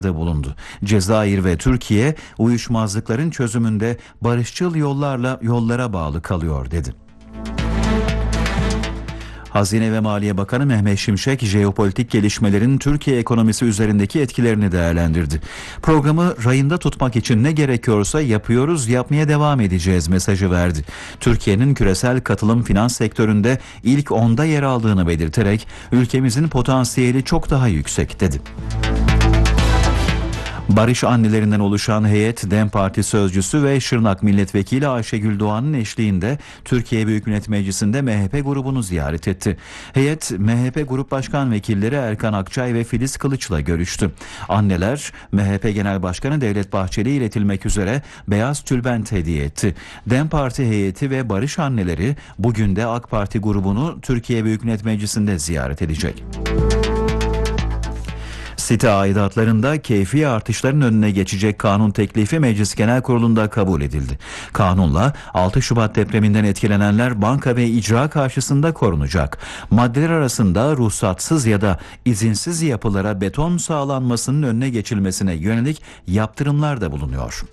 bulundu. Cezayir ve Türkiye uyuşmazlıkların çözümünde barışçıl yollara bağlı kalıyor dedi. Hazine ve Maliye Bakanı Mehmet Şimşek, jeopolitik gelişmelerin Türkiye ekonomisi üzerindeki etkilerini değerlendirdi. Programı rayında tutmak için ne gerekiyorsa yapıyoruz, yapmaya devam edeceğiz mesajı verdi. Türkiye'nin küresel katılım finans sektöründe ilk 10'da yer aldığını belirterek ülkemizin potansiyeli çok daha yüksek dedi. Barış annelerinden oluşan heyet, DEM Parti sözcüsü ve Şırnak Milletvekili Ayşegül Doğan'ın eşliğinde Türkiye Büyük Millet Meclisi'nde MHP grubunu ziyaret etti. Heyet, MHP Grup Başkan Vekilleri Erkan Akçay ve Filiz Kılıç'la görüştü. Anneler, MHP Genel Başkanı Devlet Bahçeli'ye iletilmek üzere beyaz tülbent hediye etti. DEM Parti heyeti ve Barış anneleri bugün de AK Parti grubunu Türkiye Büyük Millet Meclisi'nde ziyaret edecek. Site aidatlarında keyfi artışların önüne geçecek kanun teklifi Meclis Genel Kurulu'nda kabul edildi. Kanunla 6 Şubat depreminden etkilenenler banka ve icra karşısında korunacak. Maddeler arasında ruhsatsız ya da izinsiz yapılara beton sağlanmasının önüne geçilmesine yönelik yaptırımlar da bulunuyor.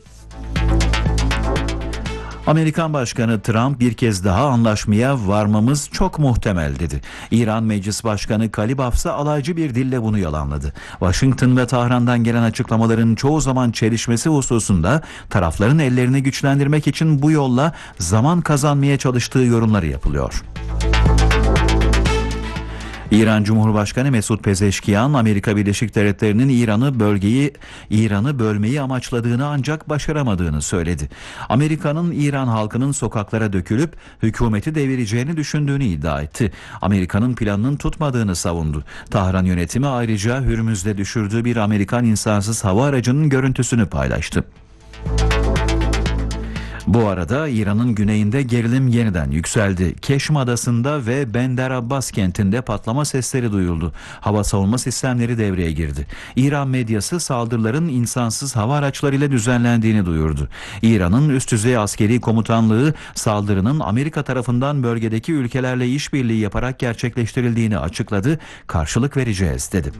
Amerikan Başkanı Trump bir kez daha anlaşmaya varmamız çok muhtemel dedi. İran Meclis Başkanı Kalibaf ise alaycı bir dille bunu yalanladı. Washington ve Tahran'dan gelen açıklamaların çoğu zaman çelişmesi hususunda tarafların ellerini güçlendirmek için bu yolla zaman kazanmaya çalıştığı yorumları yapılıyor. İran Cumhurbaşkanı Mesut Pezeşkiyan, Amerika Birleşik Devletleri'nin İran'ı bölmeyi amaçladığını ancak başaramadığını söyledi. Amerika'nın İran halkının sokaklara dökülüp hükümeti devireceğini düşündüğünü iddia etti. Amerika'nın planının tutmadığını savundu. Tahran yönetimi ayrıca Hürmüz'de düşürdüğü bir Amerikan insansız hava aracının görüntüsünü paylaştı. Bu arada İran'ın güneyinde gerilim yeniden yükseldi. Keşm Adası'nda ve Bender Abbas kentinde patlama sesleri duyuldu. Hava savunma sistemleri devreye girdi. İran medyası saldırıların insansız hava araçlarıyla düzenlendiğini duyurdu. İran'ın üst düzey askeri komutanlığı saldırının Amerika tarafından bölgedeki ülkelerle işbirliği yaparak gerçekleştirildiğini açıkladı. Karşılık vereceğiz dedi.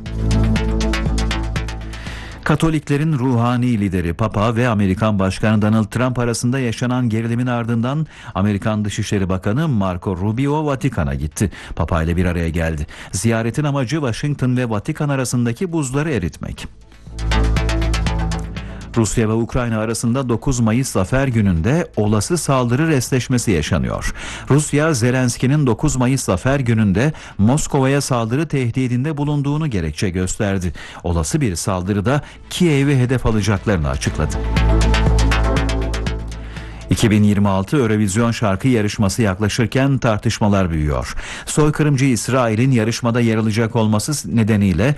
Katoliklerin ruhani lideri Papa ve Amerikan Başkanı Donald Trump arasında yaşanan gerilimin ardından Amerikan Dışişleri Bakanı Marco Rubio Vatikan'a gitti. Papa ile bir araya geldi. Ziyaretin amacı Washington ve Vatikan arasındaki buzları eritmek. Rusya ve Ukrayna arasında 9 Mayıs Zafer Günü'nde olası saldırı restleşmesi yaşanıyor. Rusya, Zelenski'nin 9 Mayıs Zafer Günü'nde Moskova'ya saldırı tehdidinde bulunduğunu gerekçe gösterdi. Olası bir saldırıda Kiev'i hedef alacaklarını açıkladı. 2026 Eurovision şarkı yarışması yaklaşırken tartışmalar büyüyor. Soykırımcı İsrail'in yarışmada yer alacak olması nedeniyle